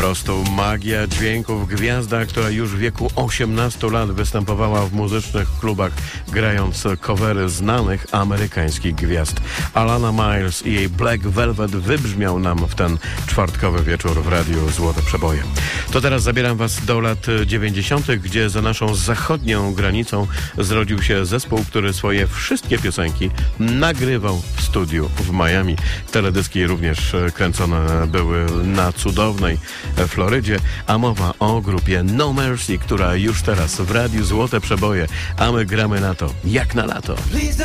prostu magia dźwięków. Gwiazda, która już w wieku 18 lat występowała w muzycznych klubach, grając covery znanych amerykańskich gwiazd. Alana Miles i jej Black Velvet wybrzmiał nam w ten czwartkowy wieczór w Radiu Złote Przeboje. To teraz zabieram was do lat 90., gdzie za naszą zachodnią granicą zrodził się zespół, który swoje wszystkie piosenki nagrywał w studiu w Miami. Teledyski również kręcone były na cudownej Florydzie, a mowa o grupie No Mercy, która już teraz w Radiu Złote Przeboje, a my gramy na to jak na lato.